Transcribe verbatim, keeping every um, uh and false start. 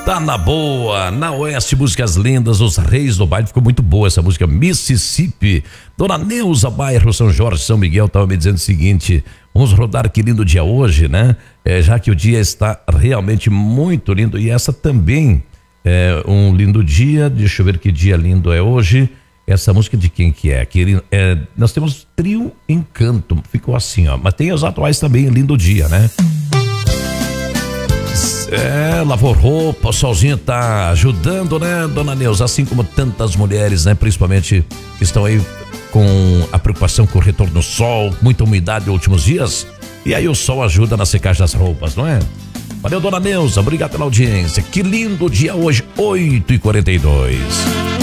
Tá na boa, na Oeste, músicas lindas, os reis do baile, ficou muito boa essa música, Mississippi. Dona Neuza, bairro São Jorge, São Miguel, tava me dizendo o seguinte, vamos rodar que lindo dia hoje, né? É, já que o dia está realmente muito lindo e essa também é um lindo dia, deixa eu ver que dia lindo é hoje. Essa música de quem que é? Que, é nós temos Trio Encanto, ficou assim, ó, mas tem os atuais também, lindo dia, né? É, lavou roupa, o solzinho tá ajudando, né, dona Neuza? Assim como tantas mulheres, né, principalmente que estão aí com a preocupação com o retorno do sol, muita umidade nos últimos dias. E aí o sol ajuda na secagem das roupas, não é? Valeu, dona Neuza, obrigado pela audiência. Que lindo dia hoje, oito e quarenta e dois.